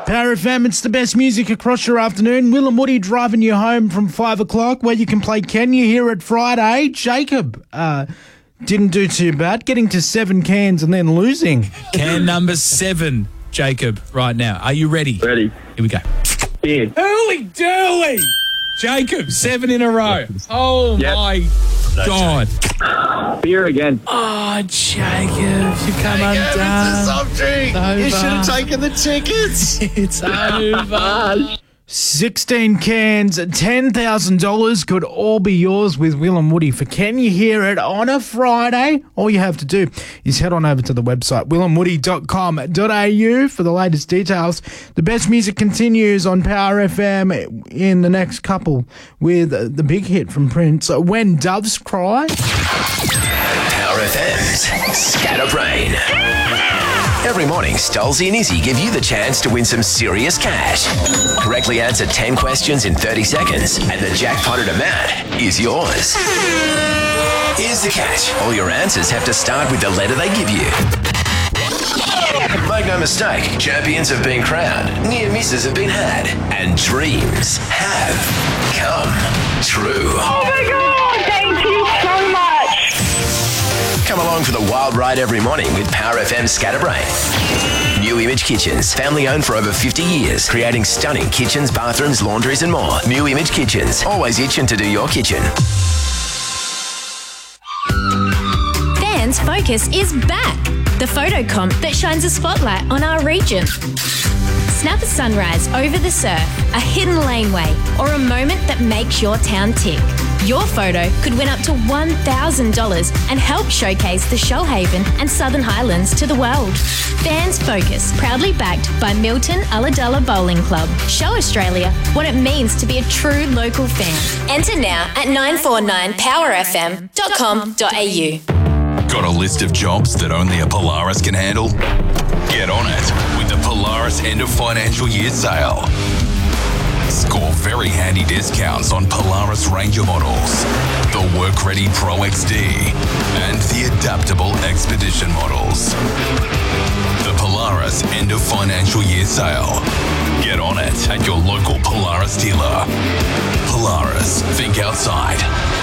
Power FM, it's the best music across your afternoon. Will and Woody driving you home from 5 o'clock where you can play Can You Hear It Friday. Jacob didn't do too bad, getting to 7 cans and then losing. Can number 7, Jacob, right now. Are you ready? Ready. Here we go. Beer. Early Durley! Jacob, 7 in a row. Oh, Yep. my God. Beer again. Oh, Jacob, you come undone. It's a soft drink. You should have taken the tickets. It's over. 16 cans, $10,000 could all be yours with Will and Woody for Can You Hear It on a Friday. All you have to do is head on over to the website willandwoody.com.au for the latest details. The best music continues on Power FM in the next couple with the big hit from Prince, When Doves Cry. Power FM's Scatterbrain. Every morning, Stolzy and Izzy give you the chance to win some serious cash. Correctly answer 10 questions in 30 seconds, and the jackpotted amount is yours. Here's the catch. All your answers have to start with the letter they give you. Make no mistake, champions have been crowned, near misses have been had, and dreams have come true. Oh my God, thank you so much. Come along for the wild ride every morning with Power FM Scatterbrain. New Image Kitchens, family owned for over 50 years, creating stunning kitchens, bathrooms, laundries and more. New Image Kitchens, always itching to do your kitchen. Fans Focus is back. The photo comp that shines a spotlight on our region. Snap a sunrise over the surf, a hidden laneway, or a moment that makes your town tick. Your photo could win up to $1,000 and help showcase the Shoalhaven and Southern Highlands to the world. Fans Focus, proudly backed by Milton Ulladulla Bowling Club. Show Australia what it means to be a true local fan. Enter now at 949powerfm.com.au. Got a list of jobs that only a Polaris can handle? Get on it with the Polaris end of financial year sale. Score very handy discounts on Polaris Ranger models, the work-ready Pro XD, and the adaptable Expedition models. The Polaris end of financial year sale. Get on it at your local Polaris dealer. Polaris, think outside.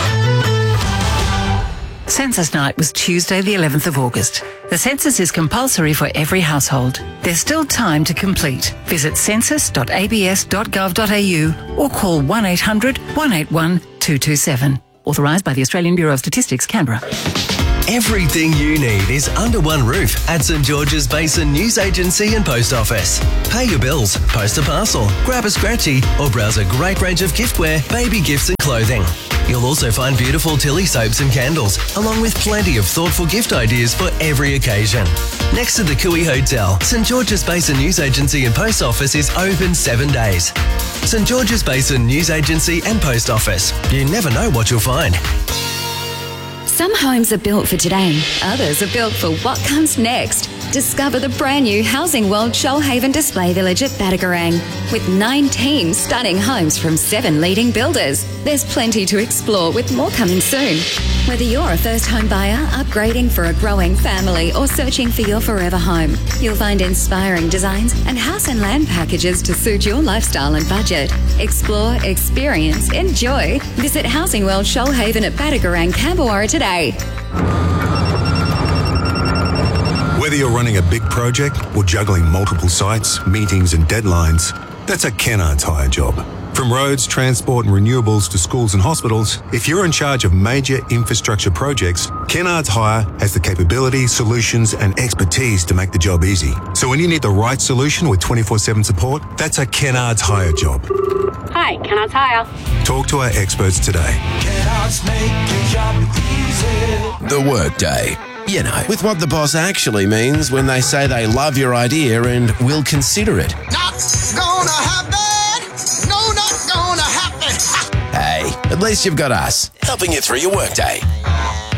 Census night was Tuesday the 11th of August. The census is compulsory for every household. There's still time to complete. Visit census.abs.gov.au or call 1800 181 227. Authorised by the Australian Bureau of Statistics, Canberra. Everything you need is under one roof at St George's Basin News Agency and Post Office. Pay your bills, post a parcel, grab a scratchy, or browse a great range of giftware, baby gifts and clothing. You'll also find beautiful Tilly soaps and candles, along with plenty of thoughtful gift ideas for every occasion. Next to the Kui Hotel, St George's Basin News Agency and Post Office is open 7 days. St George's Basin News Agency and Post Office. You never know what you'll find. Some homes are built for today, others are built for what comes next. Discover the brand new Housing World Shoalhaven Display Village at Badagarang with 19 stunning homes from 7 leading builders. There's plenty to explore with more coming soon. Whether you're a first home buyer, upgrading for a growing family or searching for your forever home, you'll find inspiring designs and house and land packages to suit your lifestyle and budget. Explore, experience, enjoy. Visit Housing World Shoalhaven at Badagarang, Camberwara today. Whether you're running a big project or juggling multiple sites, meetings and deadlines, that's a Kennards Hire job. From roads, transport and renewables to schools and hospitals, if you're in charge of major infrastructure projects, Kennards Hire has the capability, solutions and expertise to make the job easy. So when you need the right solution with 24/7 support, that's a Kennards Hire job. Hi, Kennards Hire. Talk to our experts today. Kennards make your job easy. The Workday. You know, with what the boss actually means when they say they love your idea and will consider it. Not gonna happen. No, not gonna happen. Hey, at least you've got us, helping you through your workday.